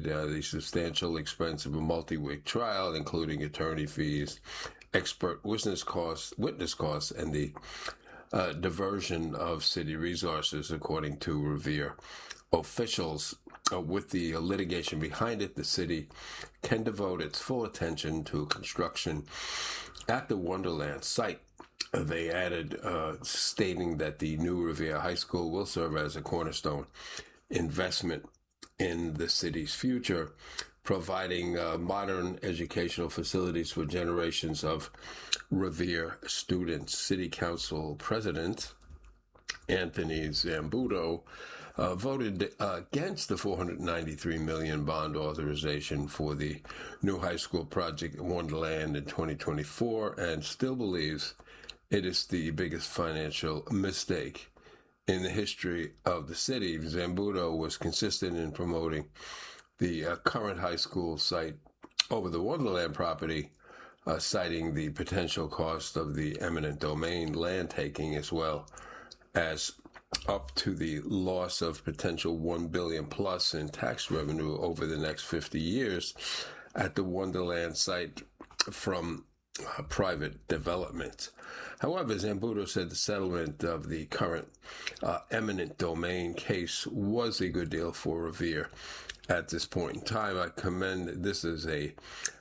estimated the substantial expense of a multi-week trial, including attorney fees, expert witness costs, and the diversion of city resources, according to Revere officials. With the litigation behind it, the city can devote its full attention to construction at the Wonderland site. They added, stating that the new Revere High School will serve as a cornerstone investment in the city's future, providing modern educational facilities for generations of Revere students. City Council President Anthony Zambuto voted against the $493 million bond authorization for the new high school project at Wonderland in 2024 and still believes it is the biggest financial mistake in the history of the city. Zambuto was consistent in promoting the current high school site over the Wonderland property, citing the potential cost of the eminent domain land taking, as well as up to the loss of potential $1 billion plus in tax revenue over the next 50 years at the Wonderland site from private development. However, Zambuto said the settlement of the current eminent domain case was a good deal for Revere at this point in time. I commend, this is a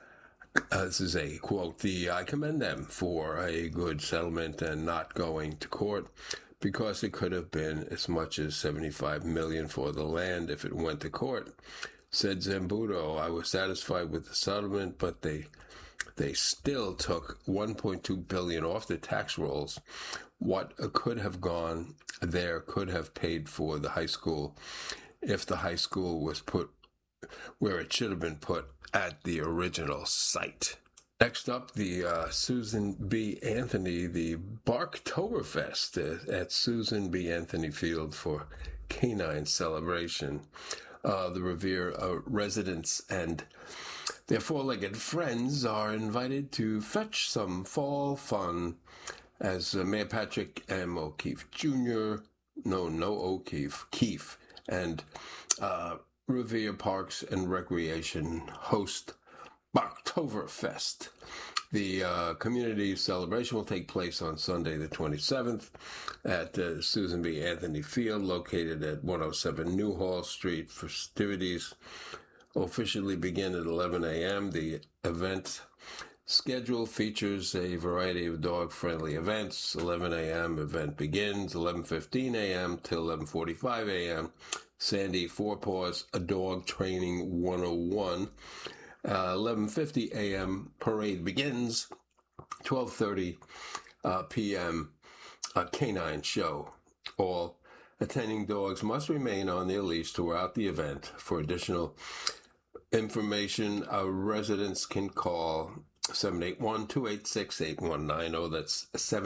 quote, I commend them for a good settlement and not going to court, because it could have been as much as $75 million for the land if it went to court. Said Zambuto, I was satisfied with the settlement, but they still took $1.2 billion off the tax rolls. What could have gone there could have paid for the high school if the high school was put where it should have been put, at the original site. Next up, the Susan B. Anthony, the Barktoberfest at Susan B. Anthony Field for Canine Celebration. The Revere residents and their four-legged friends are invited to fetch some fall fun as Mayor Patrick M. O'Keefe Jr., Keefe, and Revere Parks and Recreation host Barktoberfest. The community celebration will take place on Sunday the 27th at Susan B. Anthony Field, located at 107 Newhall Street. Festivities officially begin at 11 a.m. The event schedule features a variety of dog-friendly events. 11 a.m. event begins, 11:15 a.m. till 11:45 a.m. Sandy Forepaws, a dog training 101. 11:50 a.m. parade begins. 12:30 p.m. canine show. All attending dogs must remain on their leash throughout the event. For additional information, residents can call 781-286-8190. That's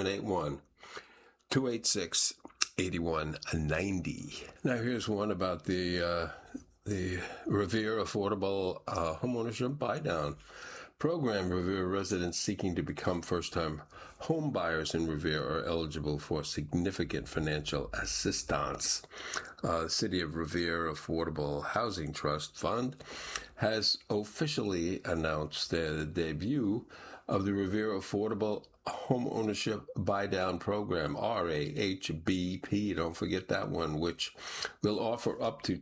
781-286-8190. Now here's one about the Revere Affordable Homeownership Buy-Down Program. Revere residents seeking to become first-time home buyers in Revere are eligible for significant financial assistance. The City of Revere Affordable Housing Trust Fund has officially announced the debut of the Revere Affordable Home Ownership Buy-Down Program, RAHBP, don't forget that one, which will offer up to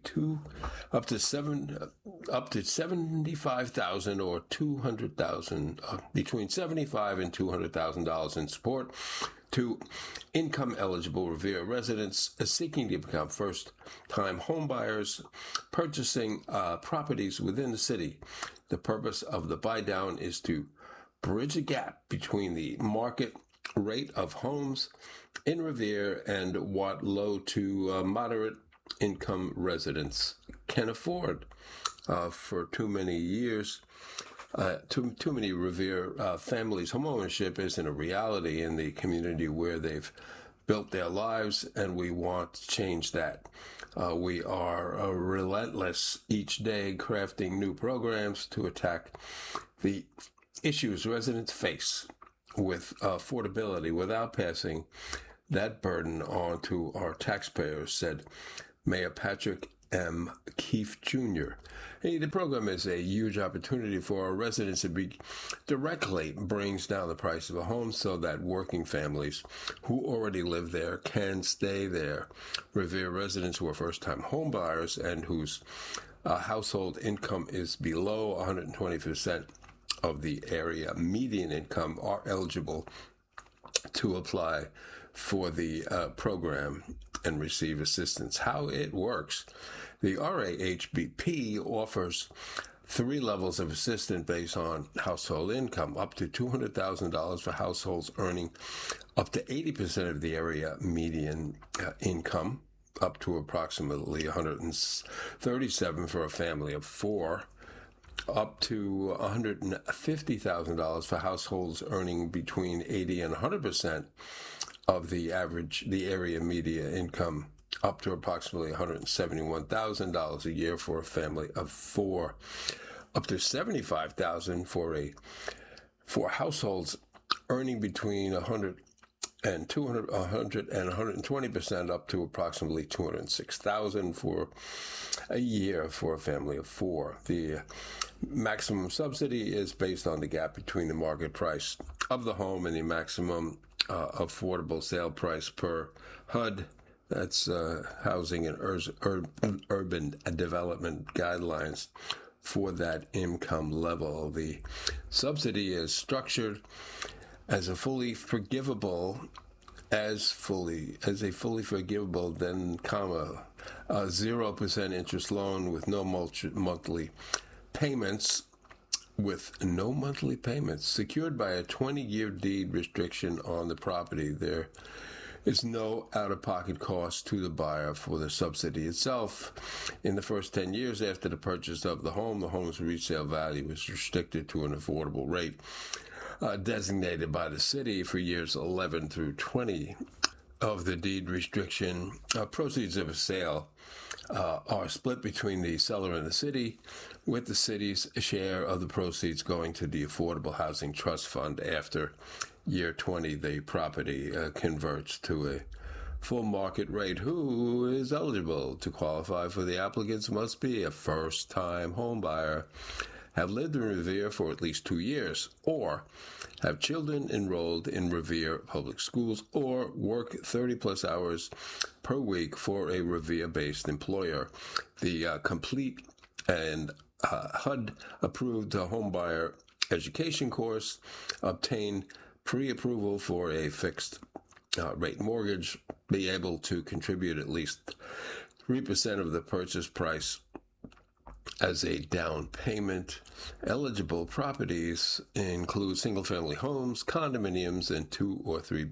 $75,000 or $200,000, between $75,000 and $200,000 in support to income-eligible Revere residents seeking to become first-time homebuyers purchasing properties within the city. The purpose of the buy-down is to bridge a gap between the market rate of homes in Revere and what low to moderate income residents can afford. For too many years, too many Revere families, homeownership isn't a reality in the community where they've built their lives, and we want to change that. We are relentless each day crafting new programs to attack the issues residents face with affordability without passing that burden on to our taxpayers, said Mayor Patrick M. Keefe Jr. Hey, the program is a huge opportunity for our residents to directly brings down the price of a home so that working families who already live there can stay there. Revere residents who are first-time home buyers and whose household income is below 120% of the area median income are eligible to apply for the program and receive assistance. How it works: the RAHBP offers 3 levels of assistance based on household income, up to $200,000 for households earning up to 80% of the area median income, up to approximately $137,000 for a family of 4, up to $150,000 for households earning between 80 and 100% of the area median income, up to approximately $171,000 a year for a family of 4, up to $75,000 for households earning between 100 and 120%, up to approximately $206,000 for a year for a family of 4. The maximum subsidy is based on the gap between the market price of the home and the maximum affordable sale price per HUD. That's Housing and Urban Development Guidelines for that income level. The subsidy is structured as a fully forgivable, then, 0% interest loan with no monthly payments, secured by a 20-year deed restriction on the property. There is no out-of-pocket cost to the buyer for the subsidy itself. In the first 10 years after the purchase of the home's resale value is restricted to an affordable rate designated by the city for years 11 through 20 of the deed restriction. Proceeds of a sale are split between the seller and the city, with the city's share of the proceeds going to the Affordable Housing Trust Fund. After year 20, the property converts to a full market rate. Who is eligible to qualify for the applicants must be a first-time home buyer, have lived in Revere for at least 2 years, or have children enrolled in Revere public schools, or work 30-plus hours per week for a Revere-based employer. The complete and HUD-approved homebuyer education course, obtain pre-approval for a fixed rate mortgage, be able to contribute at least 3% of the purchase price as a down payment. Eligible properties include single-family homes, condominiums, and 2 or 3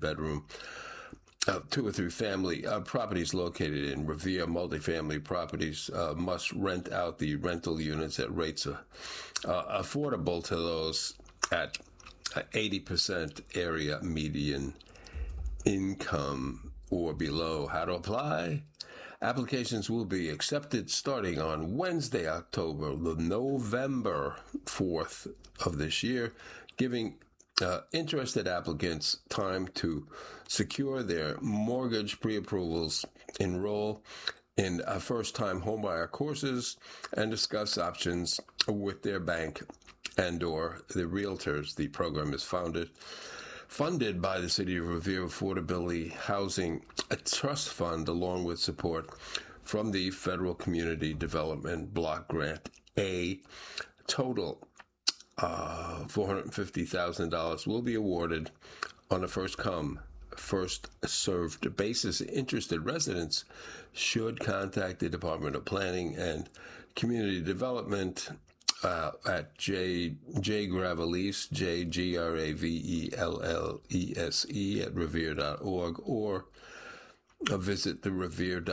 family properties located in Revere. Multifamily properties must rent out the rental units at rates affordable to those at 80% area median income or below. How to apply? Applications will be accepted starting on Wednesday, November 4th of this year, giving interested applicants time to secure their mortgage pre-approvals, enroll in first-time homebuyer courses, and discuss options with their bank and or the realtors. The program is funded by the City of Revere Affordability Housing Trust Fund, along with support from the Federal Community Development Block Grant A. Total $450,000 will be awarded on a first-come, first-served basis. Interested residents should contact the Department of Planning and Community Development at J. Gravelese, JGravellese at revere.org, or visit the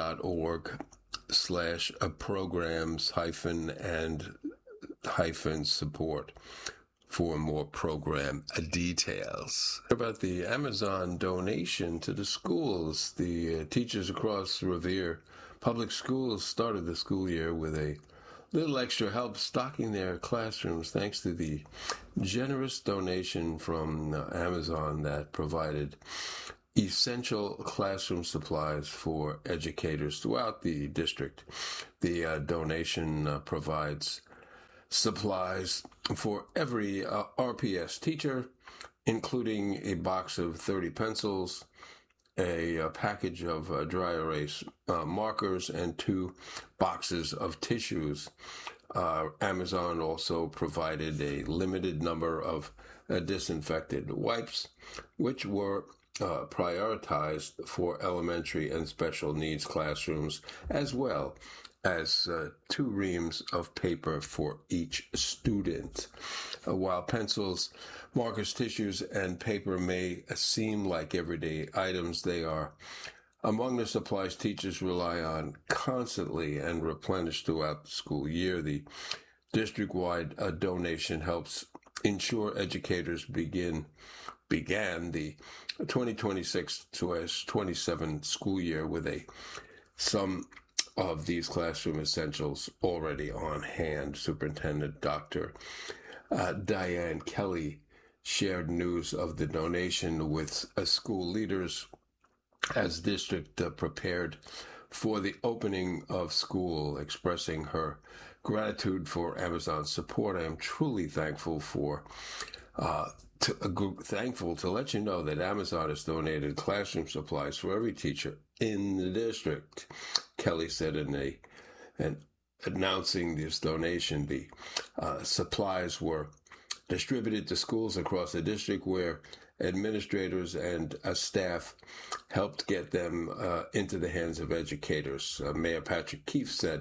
revere.org/programs-and-support for more program details. About the Amazon donation to the schools, the teachers across Revere Public Schools started the school year with a little extra help stocking their classrooms thanks to the generous donation from Amazon that provided essential classroom supplies for educators throughout the district. The donation provides supplies for every RPS teacher, including a box of 30 pencils, a package of dry erase markers, and 2 boxes of tissues. Amazon also provided a limited number of disinfected wipes, which were prioritized for elementary and special needs classrooms, as well as 2 reams of paper for each student. While pencils, markers, tissues, and paper may seem like everyday items, they are among the supplies teachers rely on constantly and replenish throughout the school year. The district-wide donation helps ensure educators began the 2026-27 school year with some of these classroom essentials already on hand. Superintendent Dr. Diane Kelly shared news of the donation with school leaders as district prepared for the opening of school, expressing her gratitude for Amazon's support. I am truly thankful to let you know that Amazon has donated classroom supplies for every teacher in the district. Kelly said in announcing this donation, the supplies were distributed to schools across the district where administrators and staff helped get them into the hands of educators. Mayor Patrick Keefe said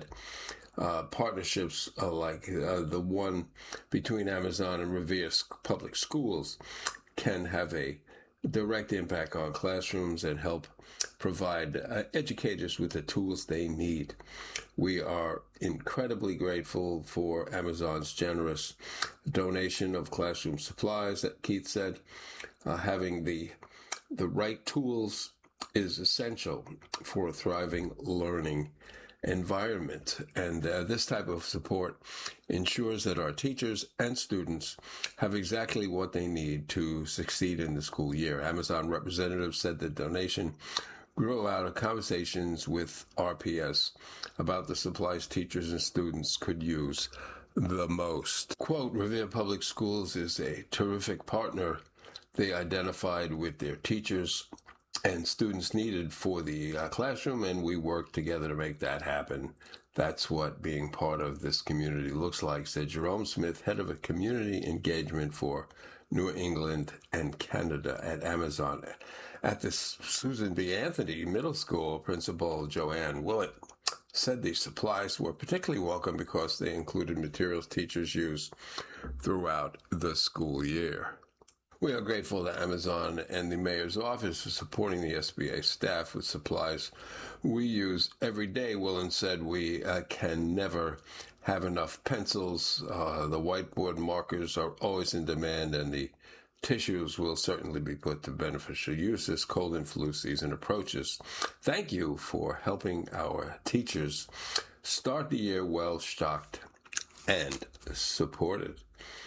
partnerships like the one between Amazon and Revere Public Schools can have a direct impact on classrooms and help provide educators with the tools they need. We are incredibly grateful for Amazon's generous donation of classroom supplies, that Keith said. Having the right tools is essential for a thriving learning environment, and this type of support ensures that our teachers and students have exactly what they need to succeed in the school year. Amazon representatives said the donation grew out of conversations with RPS about the supplies teachers and students could use the most. Quote, Revere Public Schools is a terrific partner they identified with their teachers and students needed for the classroom, and we work together to make that happen. That's what being part of this community looks like, said Jerome Smith, head of community engagement for New England and Canada at Amazon. At the Susan B. Anthony Middle School, Principal Joanne Willett said these supplies were particularly welcome because they included materials teachers use throughout the school year. We are grateful to Amazon and the Mayor's Office for supporting the SBA staff with supplies we use every day. Willen said we can never have enough pencils. The whiteboard markers are always in demand, and the tissues will certainly be put to beneficial use as cold and flu season approaches. Thank you for helping our teachers start the year well stocked and supported.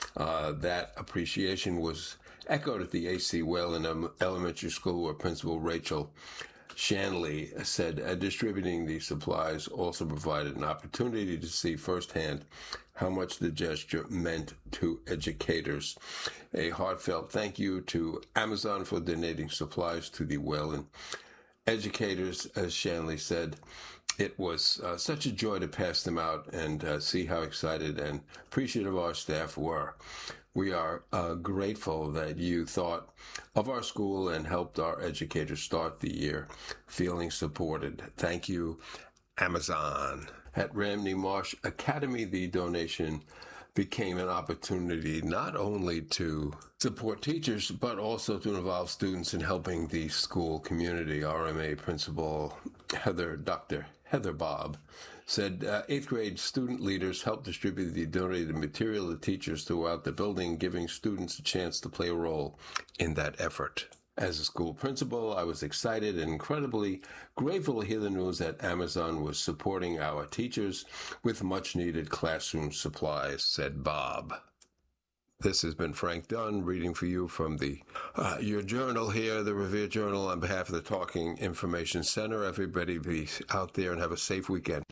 That appreciation was echoed at the A.C. Whalen Elementary School, where Principal Rachel Shanley said distributing these supplies also provided an opportunity to see firsthand how much the gesture meant to educators. A heartfelt thank you to Amazon for donating supplies to the Whalen educators. As Shanley said, it was such a joy to pass them out and see how excited and appreciative our staff were. We are grateful that you thought of our school and helped our educators start the year feeling supported. Thank you, Amazon. At Ramney Marsh Academy, the donation became an opportunity not only to support teachers, but also to involve students in helping the school community. RMA Principal Dr. Heather Bob said 8th grade student leaders helped distribute the donated material to teachers throughout the building, giving students a chance to play a role in that effort. As a school principal, I was excited and incredibly grateful to hear the news that Amazon was supporting our teachers with much-needed classroom supplies, said Bob. This has been Frank Dunn reading for you from your journal here, the Revere Journal, on behalf of the Talking Information Center. Everybody be out there and have a safe weekend.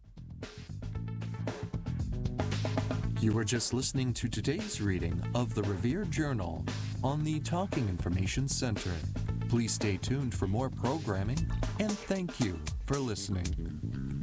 You were just listening to today's reading of the Revere Journal on the Talking Information Center. Please stay tuned for more programming, and thank you for listening.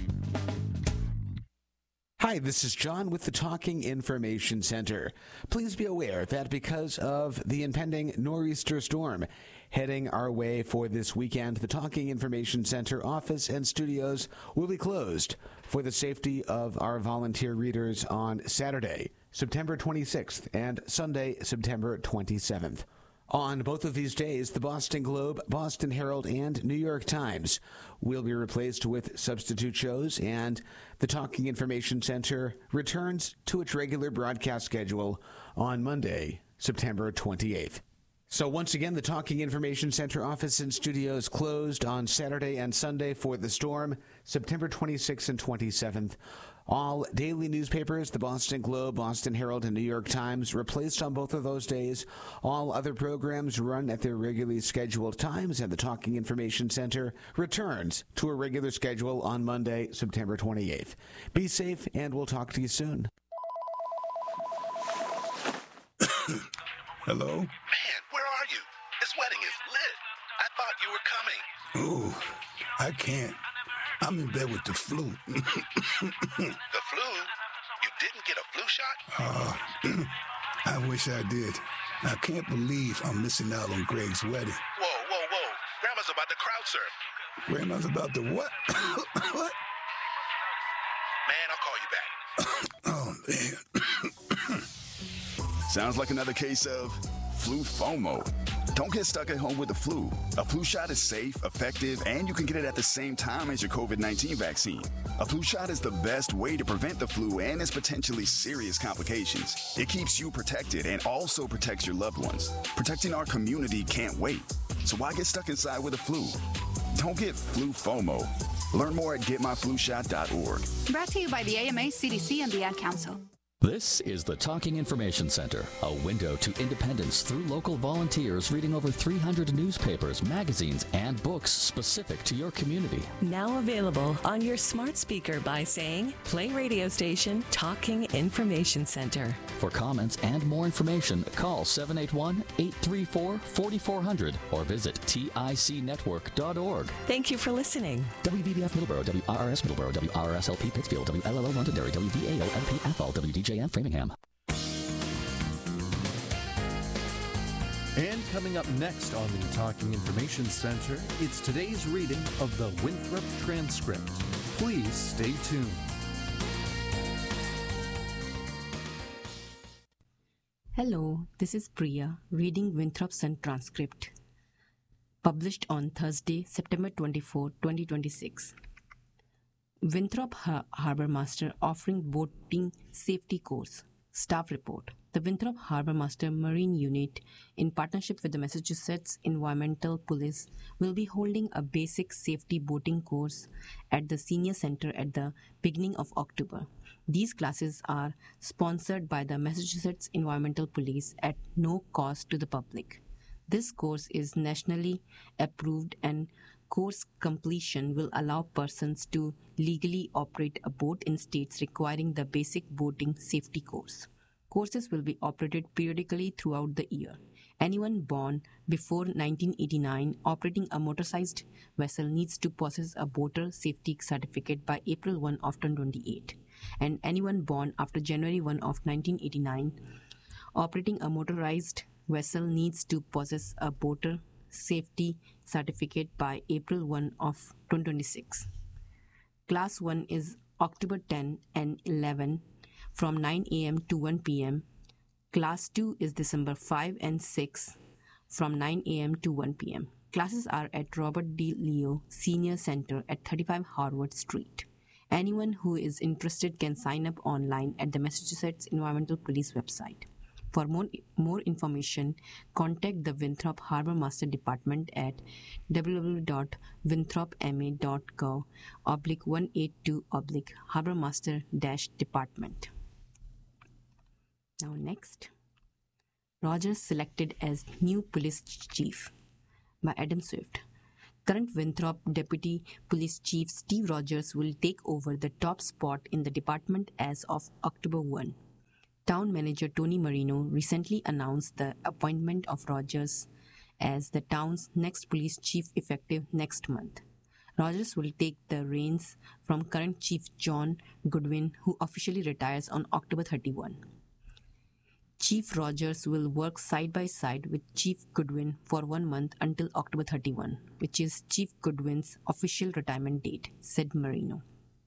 Hi, this is John with the Talking Information Center. Please be aware that because of the impending nor'easter storm heading our way for this weekend, the Talking Information Center office and studios will be closed for the safety of our volunteer readers on Saturday, September 26th, and Sunday, September 27th. On both of these days, the Boston Globe, Boston Herald, and New York Times will be replaced with substitute shows, and the Talking Information Center returns to its regular broadcast schedule on Monday, September 28th. So once again, the Talking Information Center office and studios closed on Saturday and Sunday for the storm, September 26th and 27th. All daily newspapers, the Boston Globe, Boston Herald, and New York Times, replaced on both of those days. All other programs run at their regularly scheduled times, and the Talking Information Center returns to a regular schedule on Monday, September 28th. Be safe, and we'll talk to you soon. Hello? Man, where are you? This wedding is lit. I thought you were coming. Oh, I can't. I'm in bed with the flu. The flu? You didn't get a flu shot? I wish I did. I can't believe I'm missing out on Greg's wedding. Whoa. Grandma's about to crowd surf. Grandma's about to what? What? Man, I'll call you back. Oh, man. Sounds like another case of flu FOMO. Don't get stuck at home with the flu. A flu shot is safe, effective, and you can get it at the same time as your COVID-19 vaccine. A flu shot is the best way to prevent the flu and its potentially serious complications. It keeps you protected and also protects your loved ones. Protecting our community can't wait. So why get stuck inside with the flu? Don't get flu FOMO. Learn more at getmyflushot.org. Brought to you by the AMA, CDC, and the Ad Council. This is the Talking Information Center, a window to independence through local volunteers reading over 300 newspapers, magazines, and books specific to your community. Now available on your smart speaker by saying, play radio station Talking Information Center. For comments and more information, call 781-834-4400 or visit ticnetwork.org. Thank you for listening. WVBF Middleborough, WRRS Middleborough, WRSLP Pittsfield, WLLO Londonderry, WVAO-LP Athol, WDJM Framingham. And coming up next on the Talking Information Center, it's today's reading of the Winthrop Transcript. Please stay tuned. Hello, this is Priya reading Winthrop Sun Transcript, published on Thursday, September 24, 2026. Winthrop Harbor Master offering boating safety course. Staff report. The Winthrop Harbor Master Marine Unit, in partnership with the Massachusetts Environmental Police, will be holding a basic safety boating course at the Senior Center at the beginning of October. These classes are sponsored by the Massachusetts Environmental Police at no cost to the public. This course is nationally approved, and course completion will allow persons to legally operate a boat in states requiring the basic boating safety course. Courses will be operated periodically throughout the year. Anyone born before 1989 operating a motorized vessel needs to possess a boater safety certificate by April 1 of 2028. And anyone born after January 1 of 1989 operating a motorized vessel needs to possess a boater safety certificate by April 1 of 2026. Class 1 is October 10 and 11 from 9 a.m. to 1 p.m. Class 2 is December 5 and 6 from 9 a.m. to 1 p.m. Classes are at Robert D. Leo Senior Center at 35 Harvard Street. Anyone who is interested can sign up online at the Massachusetts Environmental Police website. For more information, contact the Winthrop Harbor Master Department at www.winthropma.gov/182/Harbor Master-Department. Now next. Rogers selected as new police chief by Adam Swift. Current Winthrop Deputy Police Chief Steve Rogers will take over the top spot in the department as of October 1. Town Manager Tony Marino recently announced the appointment of Rogers as the town's next police chief effective next month. Rogers will take the reins from current Chief John Goodwin, who officially retires on October 31. Chief Rogers will work side by side with Chief Goodwin for 1 month until October 31, which is Chief Goodwin's official retirement date, said Marino.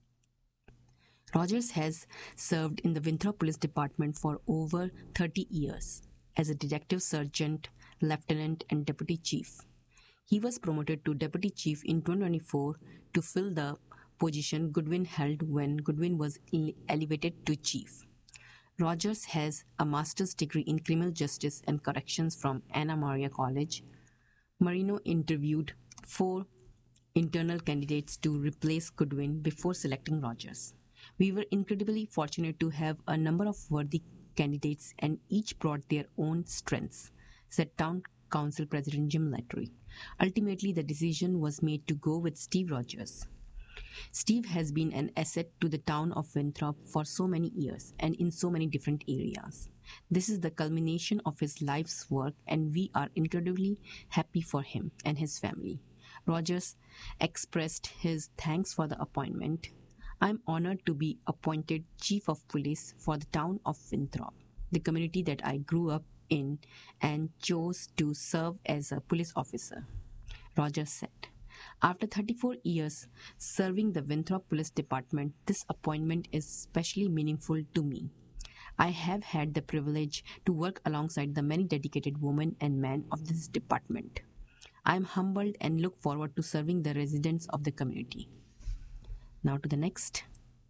Rogers has served in the Winthrop Police Department for over 30 years as a detective sergeant, lieutenant, and deputy chief. He was promoted to deputy chief in 2024 to fill the position Goodwin held when Goodwin was elevated to chief. Rogers has a master's degree in criminal justice and corrections from Anna Maria College. Marino interviewed 4 internal candidates to replace Goodwin before selecting Rogers. We were incredibly fortunate to have a number of worthy candidates, and each brought their own strengths, said Town Council President Jim Latry. Ultimately, the decision was made to go with Steve Rogers. Steve has been an asset to the town of Winthrop for so many years and in so many different areas. This is the culmination of his life's work, and we are incredibly happy for him and his family. Rogers expressed his thanks for the appointment. I'm honored to be appointed Chief of Police for the town of Winthrop, the community that I grew up in and chose to serve as a police officer, Rogers said. After 34 years serving the Winthrop Police Department, this appointment is especially meaningful to me. I have had the privilege to work alongside the many dedicated women and men of this department. I am humbled and look forward to serving the residents of the community. Now to the next.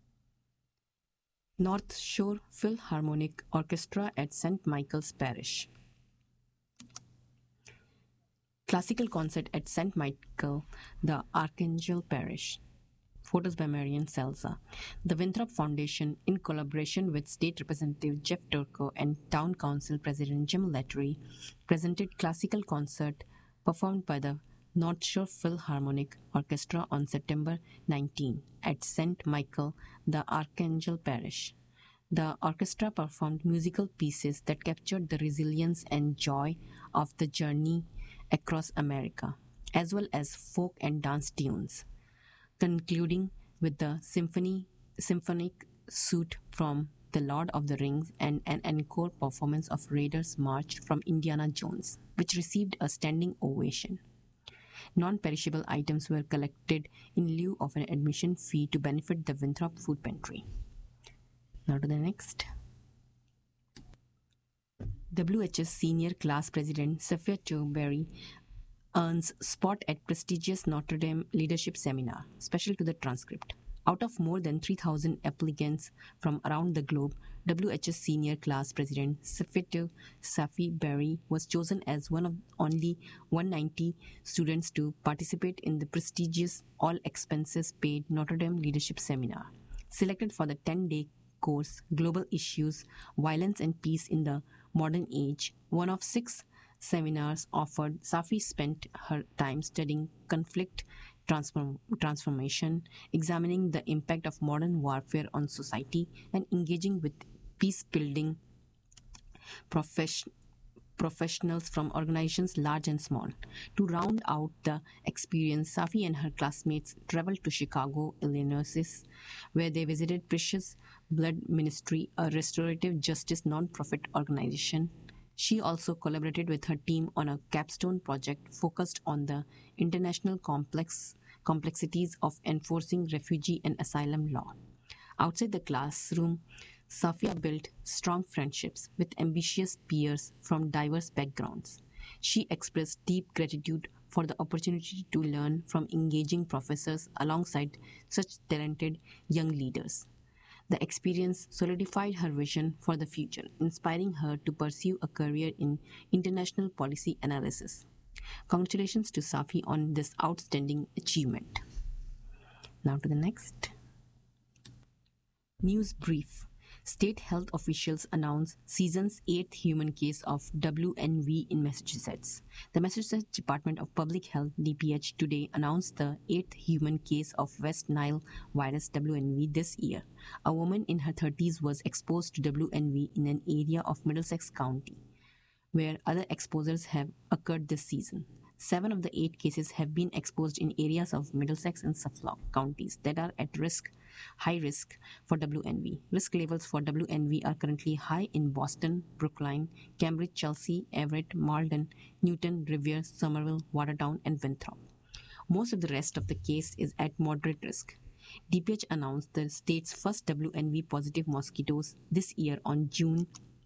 North Shore Philharmonic Orchestra at St. Michael's Parish. Classical concert at St. Michael, the Archangel Parish. Photos by Marian Selza. The Winthrop Foundation, in collaboration with State Representative Jeff Turco and Town Council President Jim Latry, presented classical concert performed by the North Shore Philharmonic Orchestra on September 19 at St. Michael, the Archangel Parish. The orchestra performed musical pieces that captured the resilience and joy of the journey across America, as well as folk and dance tunes, concluding with the symphonic suite from The Lord of the Rings and an encore performance of Raiders March from Indiana Jones, which received a standing ovation. Non-perishable items were collected in lieu of an admission fee to benefit the Winthrop Food Pantry. Now to the next. WHS Senior Class President Sophia Berry earns spot at prestigious Notre Dame Leadership Seminar, special to the transcript. Out of more than 3,000 applicants from around the globe, WHS Senior Class President Safi Berry was chosen as one of only 190 students to participate in the prestigious all-expenses-paid Notre Dame Leadership Seminar. Selected for the 10-day course, Global Issues, Violence and Peace in the Modern Age, one of 6 seminars offered, Safi spent her time studying conflict transformation, examining the impact of modern warfare on society, and engaging with peace-building professionals from organizations large and small. To round out the experience, Safi and her classmates traveled to Chicago, Illinois, where they visited Precious Blood Ministry, a restorative justice non-profit organization. She also collaborated with her team on a capstone project focused on the international complexities of enforcing refugee and asylum law. Outside the classroom, Safia built strong friendships with ambitious peers from diverse backgrounds. She expressed deep gratitude for the opportunity to learn from engaging professors alongside such talented young leaders. The experience solidified her vision for the future, inspiring her to pursue a career in international policy analysis. Congratulations to Safi on this outstanding achievement. Now to the next. News brief. State health officials announce season's 8th human case of WNV in Massachusetts. The Massachusetts Department of Public Health (DPH) today announced the 8th human case of West Nile virus WNV this year. A woman in her 30s was exposed to WNV in an area of Middlesex County, where other exposures have occurred this season. 7 of the 8 cases have been exposed in areas of Middlesex and Suffolk counties that are at high risk for WNV. Risk levels for WNV are currently high in Boston, Brookline, Cambridge, Chelsea, Everett, Malden, Newton, Revere, Somerville, Watertown, and Winthrop. Most of the rest of the case is at moderate risk. DPH announced the state's first WNV positive mosquitoes this year on June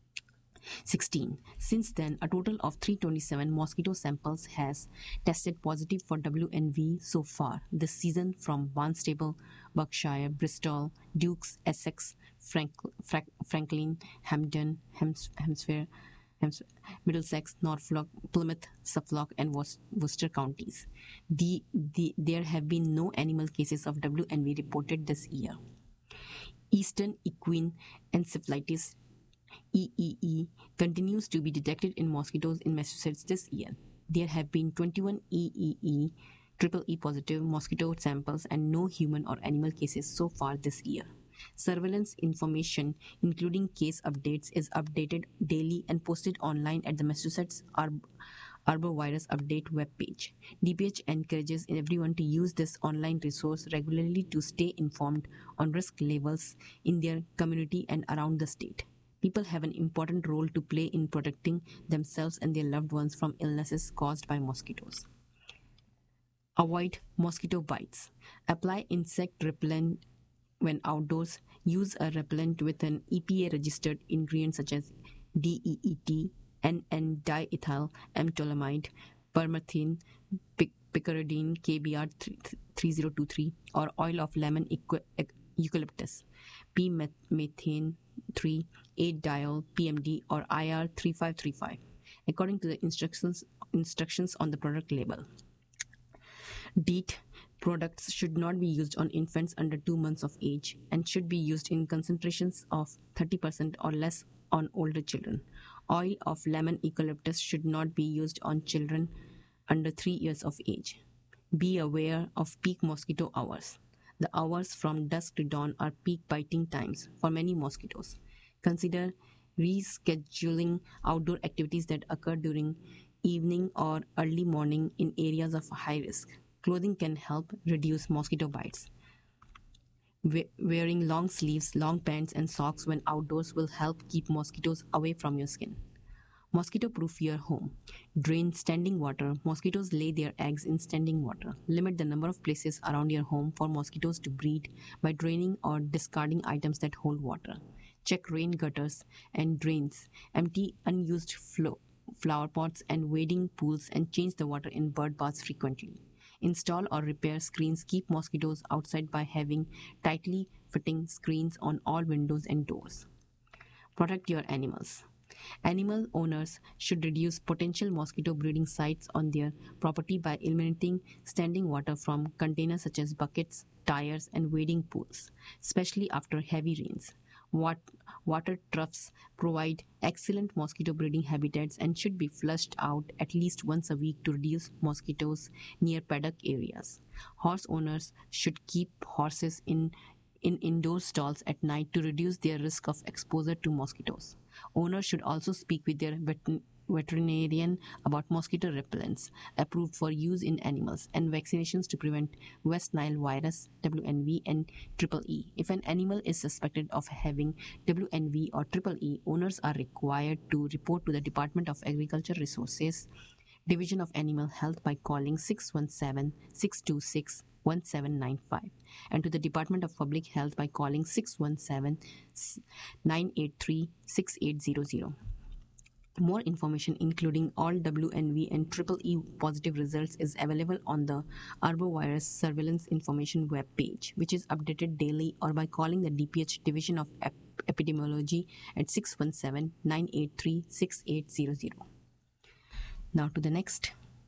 16. Since then, a total of 327 mosquito samples has tested positive for WNV so far this season from Barnstable, Berkshire, Bristol, Dukes, Essex, Franklin, Hampden, Hampshire, Middlesex, Norfolk, Plymouth, Suffolk, and Worcester counties. There have been no animal cases of WNV reported this year. Eastern equine encephalitis EEE continues to be detected in mosquitoes in Massachusetts this year. There have been 21 EEE EEE positive mosquito samples and no human or animal cases so far this year. Surveillance information, including case updates, is updated daily and posted online at the Massachusetts Arbovirus Update webpage. DPH encourages everyone to use this online resource regularly to stay informed on risk levels in their community and around the state. People have an important role to play in protecting themselves and their loved ones from illnesses caused by mosquitoes. Avoid mosquito bites. Apply insect repellent when outdoors. Use a repellent with an EPA-registered ingredient such as DEET, N-diethyl amylamide, permethrin, picaridine, KBR 3023, or oil of lemon eucalyptus, P-methane 3, 8-diol, PMD, or IR 3535, according to the instructions on the product label. DEET products should not be used on infants under 2 months of age and should be used in concentrations of 30% or less on older children. Oil of lemon eucalyptus should not be used on children under 3 years of age. Be aware of peak mosquito hours. The hours from dusk to dawn are peak biting times for many mosquitoes. Consider rescheduling outdoor activities that occur during evening or early morning in areas of high risk. Clothing can help reduce mosquito bites. Wearing long sleeves, long pants, and socks when outdoors will help keep mosquitoes away from your skin. Mosquito-proof your home. Drain standing water. Mosquitoes lay their eggs in standing water. Limit the number of places around your home for mosquitoes to breed by draining or discarding items that hold water. Check rain gutters and drains. Empty unused flower pots and wading pools and change the water in bird baths frequently. Install or repair screens. Keep mosquitoes outside by having tightly fitting screens on all windows and doors. Protect your animals. Animal owners should reduce potential mosquito breeding sites on their property by eliminating standing water from containers such as buckets, tires, and wading pools, especially after heavy rains. Water troughs provide excellent mosquito breeding habitats and should be flushed out at least once a week to reduce mosquitoes near paddock areas. Horse owners should keep horses in indoor stalls at night to reduce their risk of exposure to mosquitoes. Owners should also speak with their veterinarian about mosquito repellents approved for use in animals and vaccinations to prevent West Nile virus, WNV, and EEE. If an animal is suspected of having WNV or EEE, owners are required to report to the Department of Agriculture Resources, Division of Animal Health by calling 617-626-1795 and to the Department of Public Health by calling 617-983-6800. More information, including all WNV and EEE positive results, is available on the Arbovirus Surveillance Information web page, which is updated daily, or by calling the DPH Division of Epidemiology at 617-983-6800. Now to the next.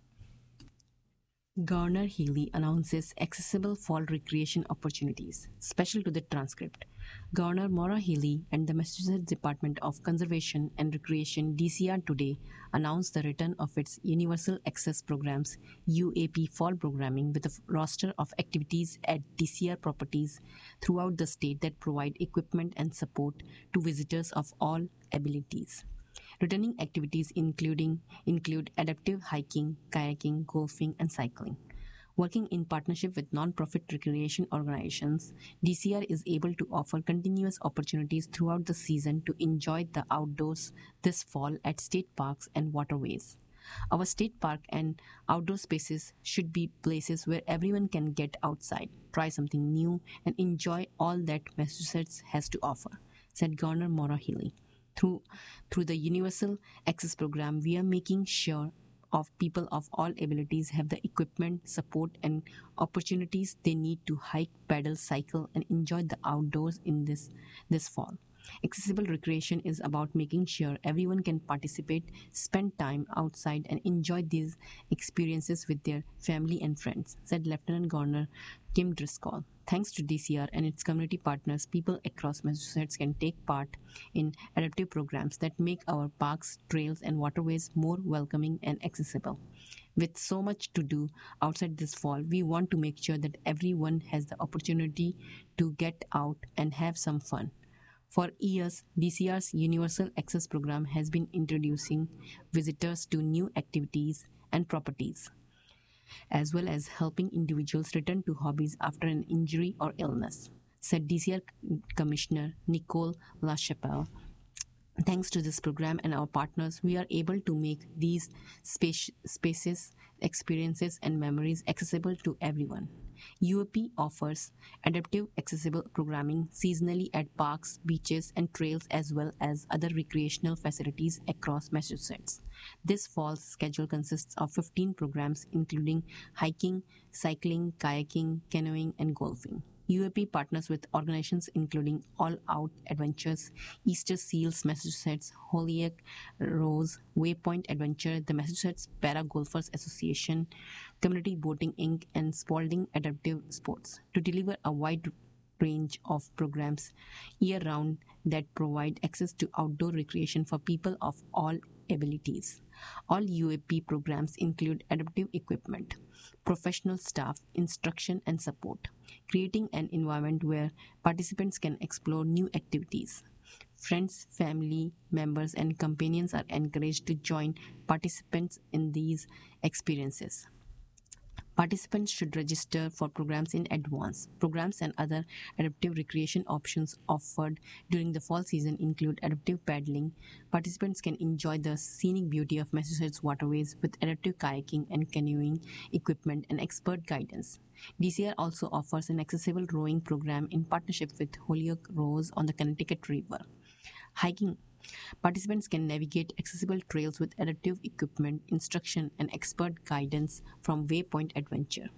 Garner Healy announces accessible fall recreation opportunities. Special to the transcript. Governor Maura Healey and the Massachusetts Department of Conservation and Recreation DCR today announced the return of its Universal Access Programs UAP fall programming with a roster of activities at DCR properties throughout the state that provide equipment and support to visitors of all abilities. Returning activities include adaptive hiking, kayaking, golfing, and cycling. Working in partnership with non-profit recreation organizations, DCR is able to offer continuous opportunities throughout the season to enjoy the outdoors this fall at state parks and waterways. Our state park and outdoor spaces should be places where everyone can get outside, try something new, and enjoy all that Massachusetts has to offer, said Governor Maura Healey. Through the Universal Access Program, we are making sure of people of all abilities have the equipment, support, and opportunities they need to hike, paddle, cycle, and enjoy the outdoors in this fall. Accessible recreation is about making sure everyone can participate, spend time outside, and enjoy these experiences with their family and friends, said Lieutenant Governor Kim Driscoll. Thanks to DCR and its community partners, people across Massachusetts can take part in adaptive programs that make our parks, trails, and waterways more welcoming and accessible. With so much to do outside this fall, we want to make sure that everyone has the opportunity to get out and have some fun. For years, DCR's Universal Access Program has been introducing visitors to new activities and properties, as well as helping individuals return to hobbies after an injury or illness, said DCR Commissioner Nicole LaChapelle. Thanks to this program and our partners, we are able to make these spaces, experiences, and memories accessible to everyone. UAP offers adaptive accessible programming seasonally at parks, beaches, and trails, as well as other recreational facilities across Massachusetts. This fall's schedule consists of 15 programs, including hiking, cycling, kayaking, canoeing, and golfing. UAP partners with organizations including All Out Adventures, Easter Seals Massachusetts, Holyoke Rose, Waypoint Adventure, the Massachusetts Para Golfers Association, Community Boating Inc., and Spalding Adaptive Sports to deliver a wide range of programs year-round that provide access to outdoor recreation for people of all abilities. All UAP programs include adaptive equipment, professional staff, instruction, and support, creating an environment where participants can explore new activities. Friends, family members, and companions are encouraged to join participants in these experiences. Participants should register for programs in advance. Programs and other adaptive recreation options offered during the fall season include adaptive paddling. Participants can enjoy the scenic beauty of Massachusetts waterways with adaptive kayaking and canoeing equipment and expert guidance. DCR also offers an accessible rowing program in partnership with Holyoke Rose on the Connecticut River. Hiking. Participants can navigate accessible trails with adaptive equipment, instruction, and expert guidance from Waypoint Adventure.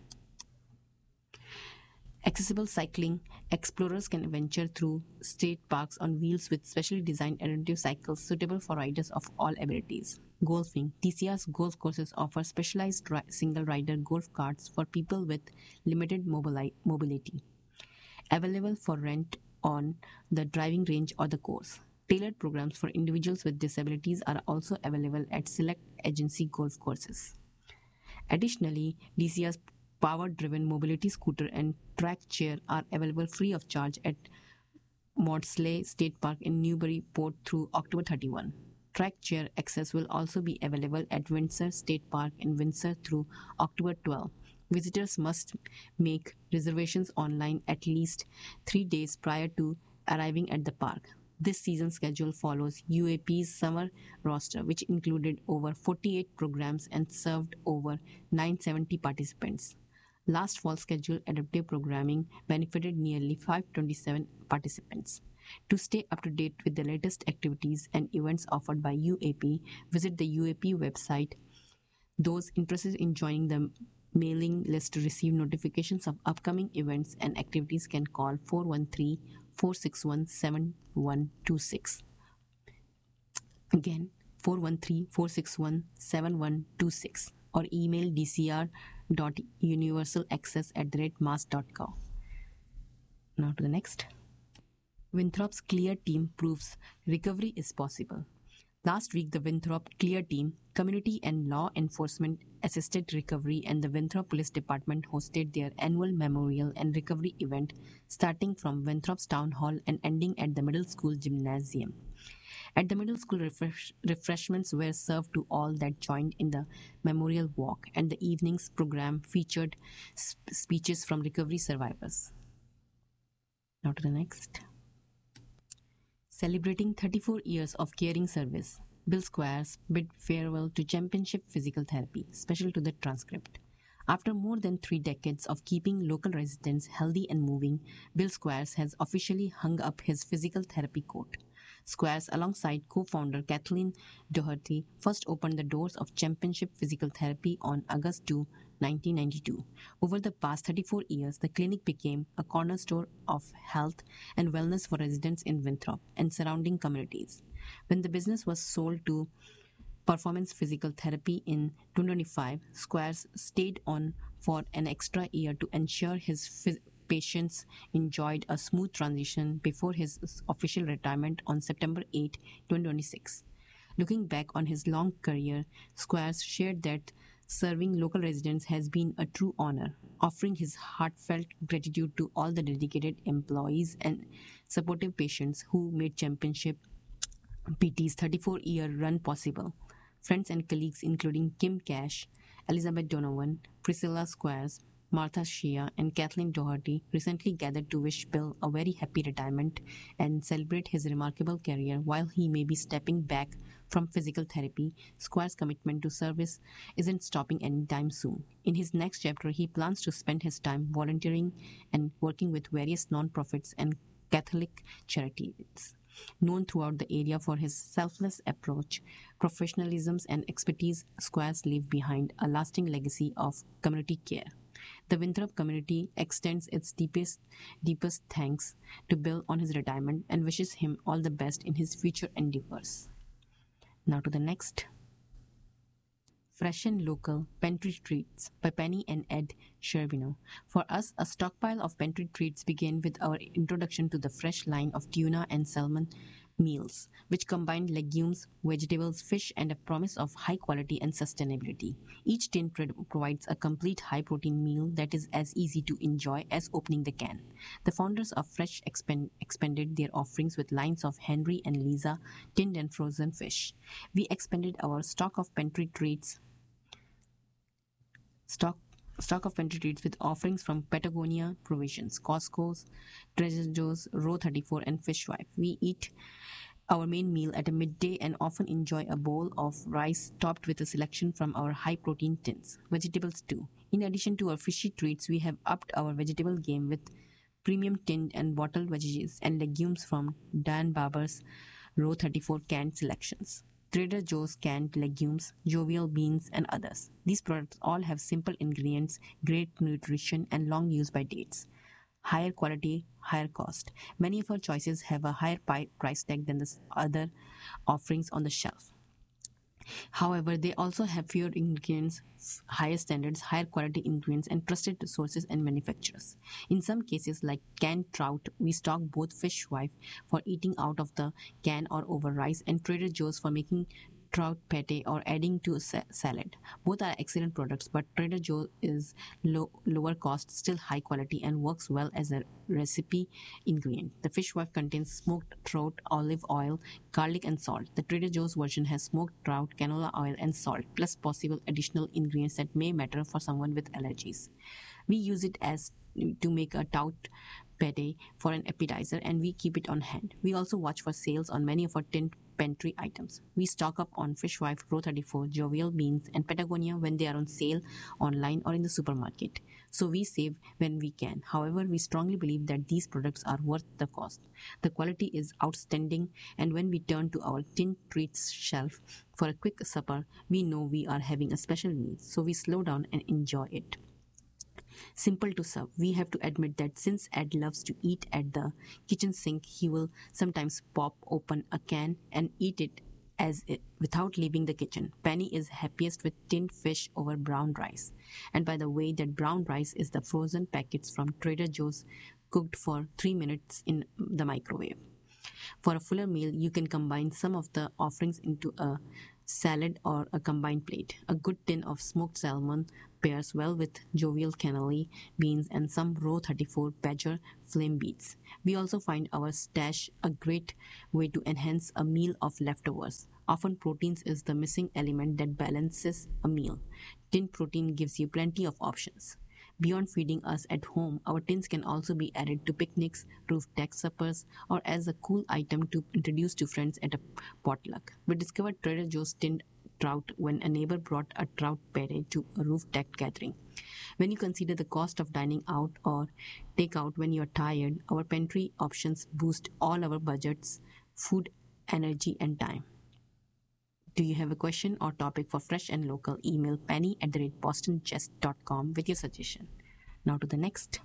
Accessible cycling. Explorers can venture through state parks on wheels with specially designed adaptive cycles suitable for riders of all abilities. Golfing. DCR's golf courses offer specialized single-rider golf carts for people with limited mobility, available for rent on the driving range or the course. Tailored programs for individuals with disabilities are also available at select agency golf courses. Additionally, DCR's power-driven mobility scooter and track chair are available free of charge at Maudsley State Park in Newburyport through October 31. Track chair access will also be available at Windsor State Park in Windsor through October 12. Visitors must make reservations online at least 3 days prior to arriving at the park. This season's schedule follows UAP's summer roster, which included over 48 programs and served over 970 participants. Last fall's scheduled adaptive programming benefited nearly 527 participants. To stay up to date with the latest activities and events offered by UAP, visit the UAP website. Those interested in joining the mailing list to receive notifications of upcoming events and activities can call 413-461-7126. Again, 413-461-7126 or email dcr.universalaccess@mass.gov. Now to the next. Winthrop's CLEAR team proves recovery is possible. Last week, the Winthrop CLEAR team, community and law enforcement assisted recovery, and the Winthrop Police Department hosted their annual memorial and recovery event, starting from Winthrop's Town Hall and ending at the middle school gymnasium. At the middle school, refreshments were served to all that joined in the memorial walk, and the evening's program featured speeches from recovery survivors. Now to the next. Celebrating 34 years of caring service, Bill Squires bid farewell to championship physical therapy, special to the transcript. After more than 3 decades of keeping local residents healthy and moving, Bill Squires has officially hung up his physical therapy coat. Squires, alongside co-founder Kathleen Doherty, first opened the doors of Championship Physical Therapy on August 2, 1992. Over the past 34 years, the clinic became a cornerstone of health and wellness for residents in Winthrop and surrounding communities. When the business was sold to Performance Physical Therapy in 2025, Squires stayed on for an extra year to ensure his patients enjoyed a smooth transition before his official retirement on September 8, 2026. Looking back on his long career, Squires shared that serving local residents has been a true honor, offering his heartfelt gratitude to all the dedicated employees and supportive patients who made Championship PT's 34-year run possible. Friends and colleagues including Kim Cash, Elizabeth Donovan, Priscilla Squires, Martha Shea, and Kathleen Doherty recently gathered to wish Bill a very happy retirement and celebrate his remarkable career. While he may be stepping back from physical therapy, Squires' commitment to service isn't stopping anytime soon. In his next chapter, he plans to spend his time volunteering and working with various non-profits and Catholic charities. Known throughout the area for his selfless approach, professionalism, and expertise, Squires leave behind a lasting legacy of community care. The Winthrop community extends its deepest thanks to Bill on his retirement and wishes him all the best in his future endeavors. Now to the next. Fresh and Local Pantry Treats by Penny and Ed Sherbino. For us, a stockpile of pantry treats began with our introduction to the fresh line of tuna and salmon meals, which combined legumes, vegetables, fish, and a promise of high quality and sustainability. Each tin provides a complete high-protein meal that is as easy to enjoy as opening the can. The founders of Fresh expanded their offerings with lines of Henry and Lisa tinned and frozen fish. We expanded our stock of pantry treats with offerings from Patagonia Provisions, Costco's, Trader Joe's, Row 34, and Fishwife. We eat our main meal at a midday and often enjoy a bowl of rice topped with a selection from our high-protein tins. Vegetables too. In addition to our fishy treats, we have upped our vegetable game with premium tinned and bottled veggies and legumes from Dan Barber's Row 34 canned selections, Trader Joe's canned legumes, jovial beans, and others. These products all have simple ingredients, great nutrition, and long use-by dates. Higher quality, higher cost. Many of our choices have a higher price tag than the other offerings on the shelf. However, they also have fewer ingredients, higher standards, higher quality ingredients, and trusted sources and manufacturers. In some cases, like canned trout, we stock both Fishwife for eating out of the can or over rice, and Trader Joe's for making trout pate or adding to a salad. Both are excellent products, but Trader Joe is lower cost, still high quality, and works well as a recipe ingredient. The Fishwife contains smoked trout, olive oil, garlic, and salt. The Trader Joe's version has smoked trout, canola oil, and salt, plus possible additional ingredients that may matter for someone with allergies. We use it as to make a trout pate for an appetizer, and we keep it on hand. We also watch for sales on many of our tinned pantry items. We stock up on Fishwife, Row 34, jovial beans, and Patagonia when they are on sale online or in the supermarket. So we save when we can. However, we strongly believe that these products are worth the cost. The quality is outstanding, and when we turn to our tin treats shelf for a quick supper, we know we are having a special meal, so we slow down and enjoy it. Simple to serve. We have to admit that since Ed loves to eat at the kitchen sink, he will sometimes pop open a can and eat it without leaving the kitchen. Penny is happiest with tinned fish over brown rice. And by the way, that brown rice is the frozen packets from Trader Joe's cooked for 3 minutes in the microwave. For a fuller meal, you can combine some of the offerings into a salad or a combined plate. A good tin of smoked salmon pairs well with jovial cannelli beans and some row 34 badger flame beets. We also find our stash a great way to enhance a meal of leftovers. Often proteins is the missing element that balances a meal. Tin protein gives you plenty of options. Beyond feeding us at home, our tins can also be added to picnics, roof deck suppers, or as a cool item to introduce to friends at a potluck. We discovered Trader Joe's tinned trout when a neighbor brought a trout pate to a roof deck gathering. When you consider the cost of dining out or takeout when you're tired, our pantry options boost all our budgets, food, energy, and time. Do you have a question or topic for Fresh and Local? Email penny@bostonchest.com with your suggestion. Now to the next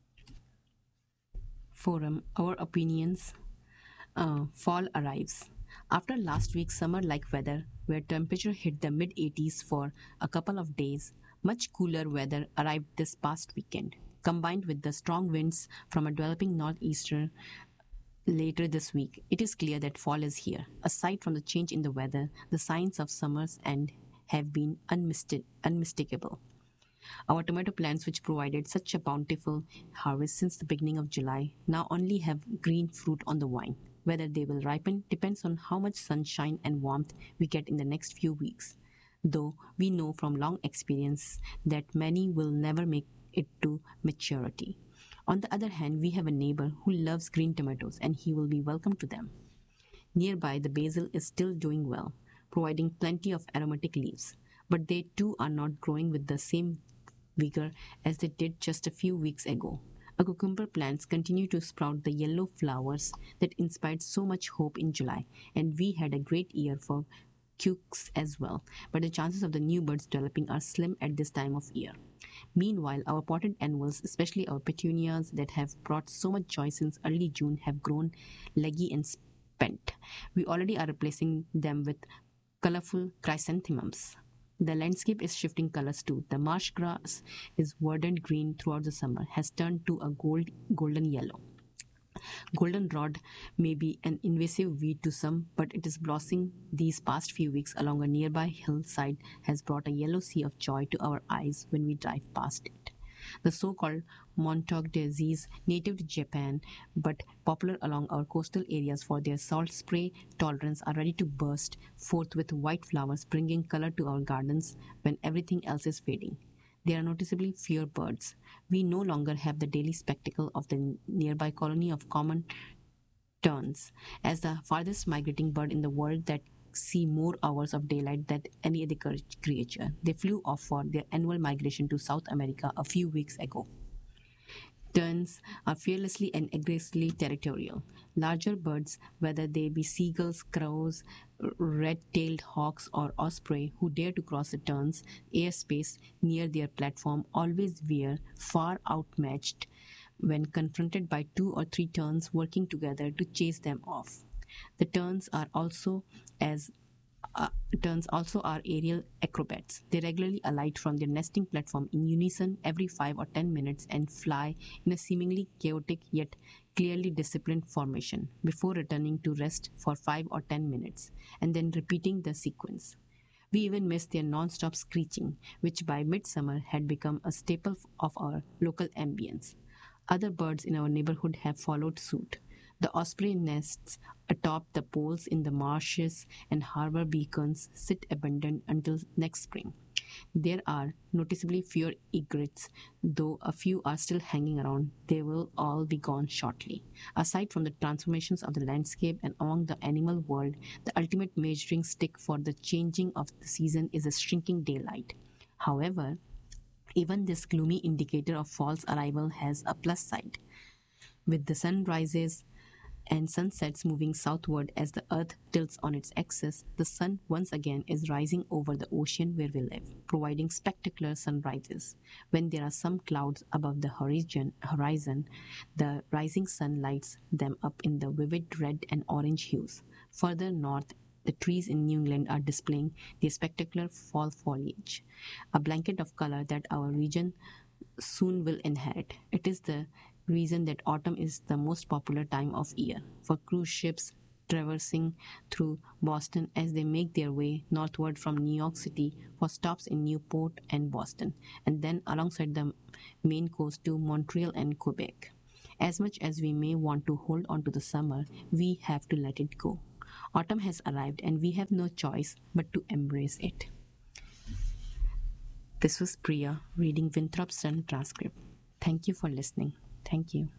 forum, our opinions. Fall arrives. After last week's summer-like weather, where temperature hit the mid-80s for a couple of days, much cooler weather arrived this past weekend. Combined with the strong winds from a developing northeaster later this week, it is clear that fall is here. Aside from the change in the weather, the signs of summer's end have been unmistakable. Our tomato plants, which provided such a bountiful harvest since the beginning of July, now only have green fruit on the vine. Whether they will ripen depends on how much sunshine and warmth we get in the next few weeks, though we know from long experience that many will never make it to maturity. On the other hand, we have a neighbor who loves green tomatoes, and he will be welcome to them. Nearby, the basil is still doing well, providing plenty of aromatic leaves, but they too are not growing with the same vigor as they did just a few weeks ago. Our cucumber plants continue to sprout the yellow flowers that inspired so much hope in July, and we had a great year for cukes as well, but the chances of the new buds developing are slim at this time of year. Meanwhile, our potted annuals, especially our petunias that have brought so much joy since early June, have grown leggy and spent. We already are replacing them with colorful chrysanthemums. The landscape is shifting colors too. The marsh grass is verdant green throughout the summer, has turned to a golden yellow. Goldenrod may be an invasive weed to some, but it is blossoming these past few weeks along a nearby hillside has brought a yellow sea of joy to our eyes when we drive past it. The so-called Montauk daisies, native to Japan but popular along our coastal areas for their salt spray tolerance, are ready to burst forth with white flowers, bringing color to our gardens when everything else is fading. There are noticeably fewer birds. We no longer have the daily spectacle of the nearby colony of common terns, as the farthest migrating bird in the world that see more hours of daylight than any other creature. They flew off for their annual migration to South America a few weeks ago. Terns are fearlessly and aggressively territorial. Larger birds, whether they be seagulls, crows, red-tailed hawks, or osprey, who dare to cross the terns' airspace near their platform, always veer far outmatched when confronted by 2 or 3 terns working together to chase them off. The terns also are aerial acrobats. They regularly alight from their nesting platform in unison every 5 or 10 minutes and fly in a seemingly chaotic yet clearly disciplined formation before returning to rest for 5 or 10 minutes and then repeating the sequence. We even missed their non-stop screeching, which by midsummer had become a staple of our local ambience. Other birds in our neighborhood have followed suit. The osprey nests atop the poles in the marshes and harbor beacons sit abandoned until next spring. There are noticeably fewer egrets, though a few are still hanging around. They will all be gone shortly. Aside from the transformations of the landscape and among the animal world, the ultimate measuring stick for the changing of the season is a shrinking daylight. However, even this gloomy indicator of fall's arrival has a plus side. With the sunrises and sunsets moving southward as the earth tilts on its axis, the sun once again is rising over the ocean where we live, providing spectacular sunrises. When there are some clouds above the horizon, the rising sun lights them up in the vivid red and orange hues. Further north, the trees in New England are displaying their spectacular fall foliage, a blanket of color that our region soon will inherit. It is the reason that autumn is the most popular time of year for cruise ships traversing through Boston as they make their way northward from New York City for stops in Newport and Boston, and then alongside the main coast to Montreal and Quebec. As much as we may want to hold on to the summer, we have to let it go. Autumn has arrived and we have no choice but to embrace it. This was Priya reading Winthrop Sun transcript. Thank you for listening. Thank you.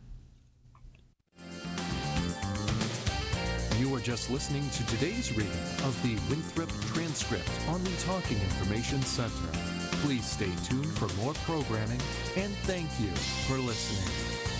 You are just listening to today's reading of the Winthrop transcript on the Talking Information Center. Please stay tuned for more programming, and thank you for listening.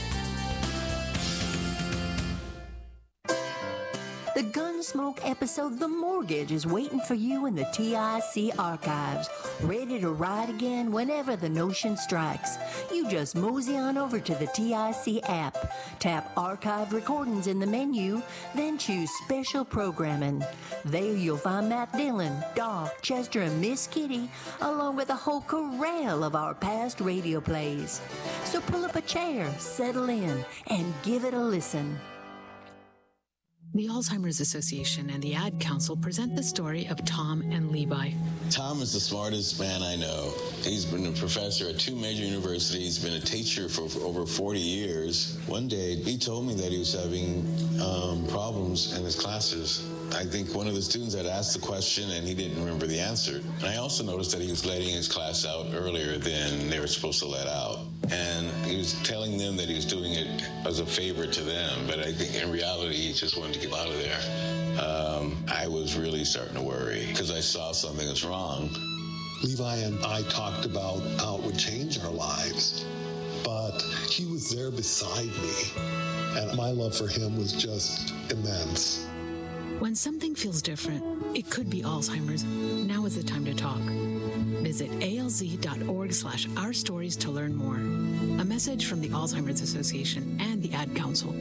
The Gunsmoke episode The Mortgage is waiting for you in the TIC archives, ready to ride again whenever the notion strikes. You just mosey on over to the TIC app, tap Archived Recordings in the menu, then choose Special Programming. There you'll find Matt Dillon, Doc, Chester, and Miss Kitty, along with a whole corral of our past radio plays. So pull up a chair, settle in, and give it a listen. The Alzheimer's Association and the Ad Council present the story of Tom and Levi. Tom is the smartest man I know. He's been a professor at 2 major universities, been a teacher for over 40 years. One day, he told me that he was having problems in his classes. I think one of the students had asked the question and he didn't remember the answer. And I also noticed that he was letting his class out earlier than they were supposed to let out. And he was telling them that he was doing it as a favor to them, but I think in reality he just wanted to get out of there. I was really starting to worry because I saw something was wrong. Levi and I talked about how it would change our lives, but he was there beside me, and my love for him was just immense. When something feels different, it could be Alzheimer's. Now is the time to talk. Visit alz.org/ourstories to learn more. A message from the Alzheimer's Association and the Ad Council.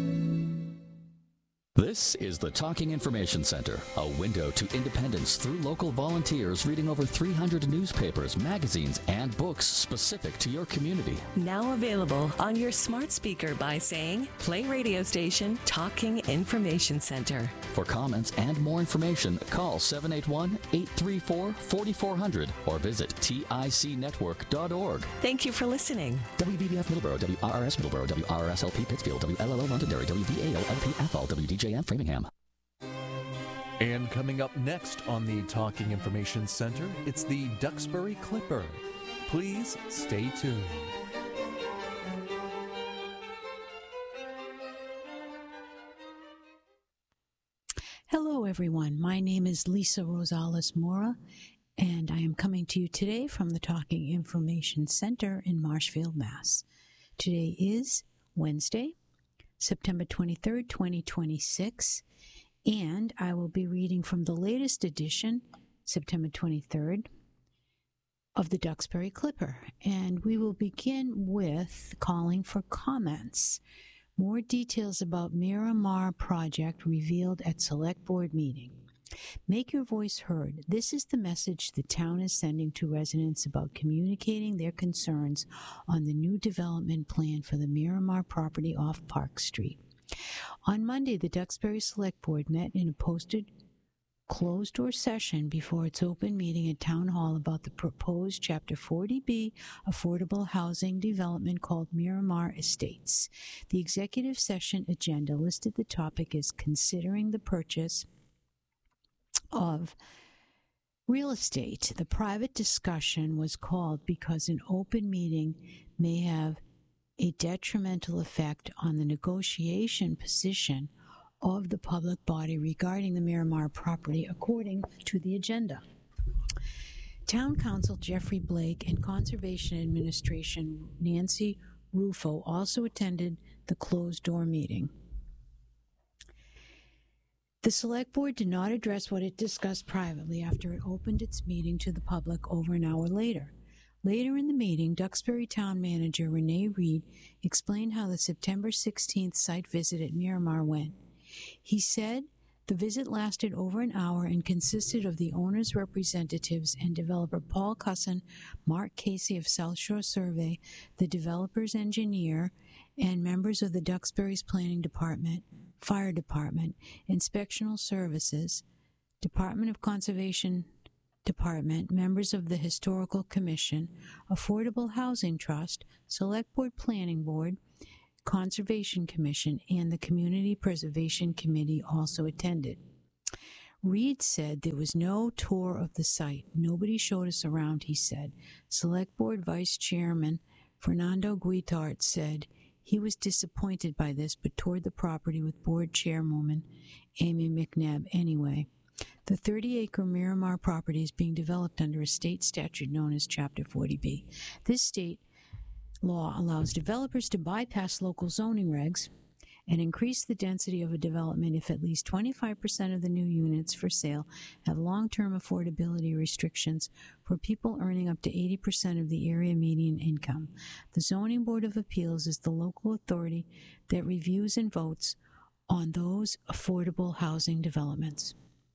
This is the Talking Information Center, a window to independence through local volunteers reading over 300 newspapers, magazines, and books specific to your community. Now available on your smart speaker by saying, play radio station Talking Information Center. For comments and more information, call 781-834-4400 or visit ticnetwork.org. Thank you for listening. WVBF Middleborough, WRRS Middleborough, WRSLP Pittsfield, WLLO Londonderry, WVAO LP Athol, WDJM Framingham. And coming up next on the Talking Information Center, it's the Duxbury Clipper. Please stay tuned. Hello, everyone. My name is Lisa Rosales Mora, and I am coming to you today from the Talking Information Center in Marshfield, Mass. Today is Wednesday, September 23rd, 2026, and I will be reading from the latest edition, September 23rd, of the Duxbury Clipper. And we will begin with calling for comments. More details about Miramar project revealed at Select Board meeting. Make your voice heard. This is the message the town is sending to residents about communicating their concerns on the new development plan for the Miramar property off Park Street. On Monday, the Duxbury Select Board met in a posted closed-door session before its open meeting at Town Hall about the proposed Chapter 40B affordable housing development called Miramar Estates. The executive session agenda listed the topic as considering the purchase of real estate. The private discussion was called because an open meeting may have a detrimental effect on the negotiation position of the public body regarding the Miramar property, according to the agenda. Town Council Jeffrey Blake and Conservation Administration Nancy Rufo also attended the closed-door meeting. The Select Board did not address what it discussed privately after it opened its meeting to the public over an hour later. Later in the meeting, Duxbury Town Manager Renee Reed explained how the September 16th site visit at Miramar went. He said the visit lasted over an hour and consisted of the owner's representatives and developer Paul Cusson, Mark Casey of South Shore Survey, the developer's engineer, and members of the Duxbury's Planning Department, Fire Department, Inspectional Services, Department of Conservation Department, members of the Historical Commission, Affordable Housing Trust, Select Board Planning Board, Conservation Commission, and the Community Preservation Committee also attended. Reed said there was no tour of the site. Nobody showed us around, he said. Select Board Vice Chairman Fernando Guitart said he was disappointed by this, but toured the property with Board Chairwoman Amy McNabb anyway. The 30-acre Miramar property is being developed under a state statute known as Chapter 40B. This state law allows developers to bypass local zoning regs and increase the density of a development if at least 25% of the new units for sale have long-term affordability restrictions for people earning up to 80% of the area median income. The Zoning Board of Appeals is the local authority that reviews and votes on those affordable housing developments.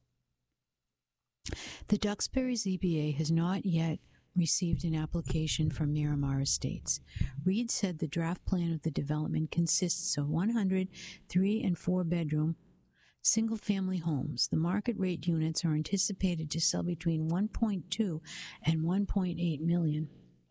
The Duxbury ZBA has not yet received an application from Miramar Estates. Reed said the draft plan of the development consists of 100 3- and 4-bedroom single-family homes. The market rate units are anticipated to sell between $1.2 and $1.8 million.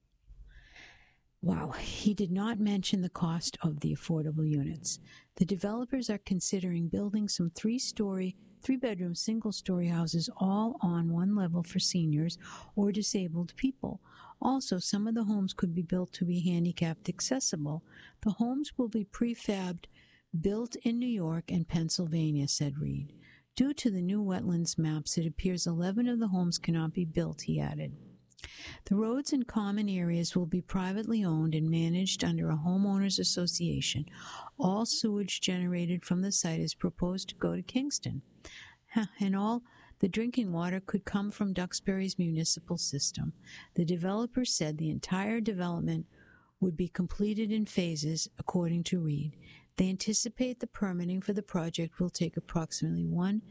Wow, he did not mention the cost of the affordable units. The developers are considering building some 3-bedroom, single-story houses all on one level for seniors or disabled people. Also, some of the homes could be built to be handicapped accessible. The homes will be prefabbed, built in New York and Pennsylvania, said Reed. Due to the new wetlands maps, it appears 11 of the homes cannot be built, he added. The roads and common areas will be privately owned and managed under a homeowners association. All sewage generated from the site is proposed to go to Kingston. And all the drinking water could come from Duxbury's municipal system. The developer said the entire development would be completed in phases, according to Reed. They anticipate the permitting for the project will take approximately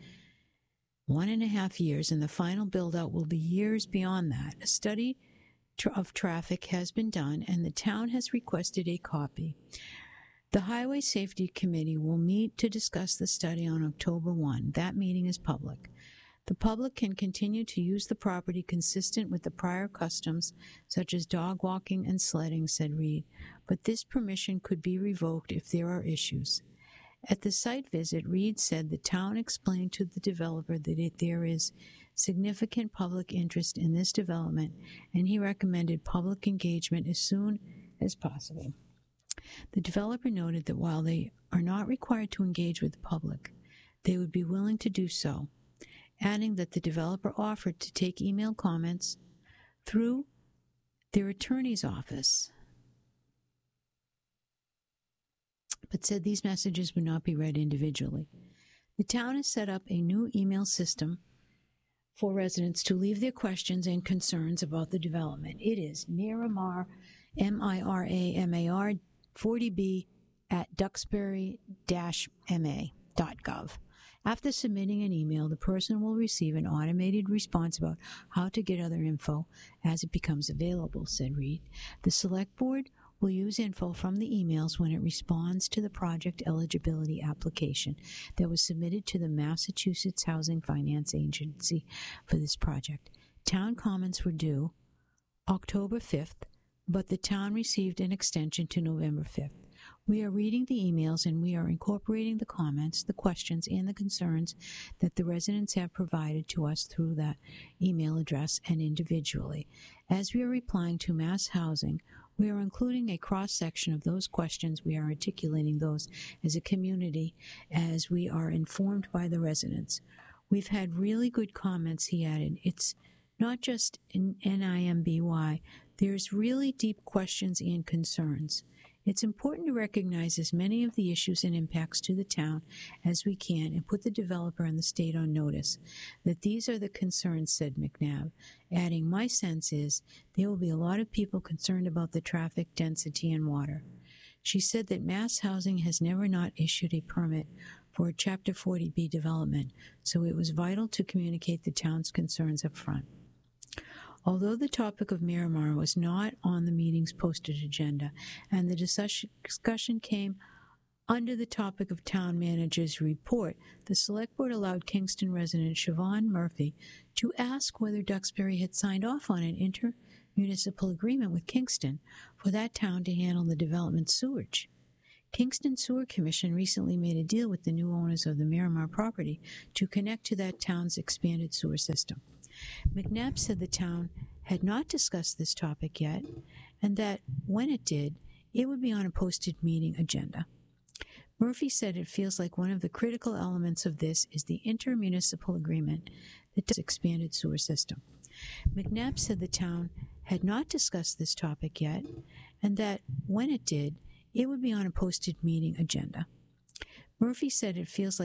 1.5 years, and the final build-out will be years beyond that. A study of traffic has been done, and the town has requested a copy. The Highway Safety Committee will meet to discuss the study on October 1. That meeting is public. The public can continue to use the property consistent with the prior customs, such as dog walking and sledding, said Reed, but this permission could be revoked if there are issues. At the site visit, Reed said the town explained to the developer that there is significant public interest in this development, and he recommended public engagement as soon as possible. The developer noted that while they are not required to engage with the public, they would be willing to do so, adding that the developer offered to take email comments through their attorney's office, but said these messages would not be read individually. The town has set up a new email system for residents to leave their questions and concerns about the development. It is Miramar, MIRAMAR 40B at duxbury-ma.gov. After submitting an email, the person will receive an automated response about how to get other info as it becomes available, said Reed. The Select Board will use info from the emails when it responds to the project eligibility application that was submitted to the Massachusetts Housing Finance Agency for this project. Town comments were due October 5th, but the town received an extension to November 5th. We are reading the emails and we are incorporating the comments, the questions, and the concerns that the residents have provided to us through that email address and individually. As we are replying to Mass Housing, we are including a cross-section of those questions. We are articulating those as a community as we are informed by the residents. We've had really good comments, he added. It's not just in NIMBY. There's really deep questions and concerns. It's important to recognize as many of the issues and impacts to the town as we can and put the developer and the state on notice that these are the concerns, said McNabb, adding, my sense is there will be a lot of people concerned about the traffic density and water. She said that Mass Housing has never not issued a permit for a Chapter 40B development, so it was vital to communicate the town's concerns up front. Although the topic of Miramar was not on the meeting's posted agenda, and the discussion came under the topic of town manager's report, the Select Board allowed Kingston resident Siobhan Murphy to ask whether Duxbury had signed off on an intermunicipal agreement with Kingston for that town to handle the development sewage. Kingston Sewer Commission recently made a deal with the new owners of the Miramar property to connect to that town's expanded sewer system. McNabb said the town had not discussed this topic yet, and that when it did, it would be on a posted meeting agenda. Murphy said it feels like one of the critical elements of this is the intermunicipal agreement that does expanded sewer system. McNabb said the town had not discussed this topic yet, and that when it did, it would be on a posted meeting agenda. Murphy said it feels like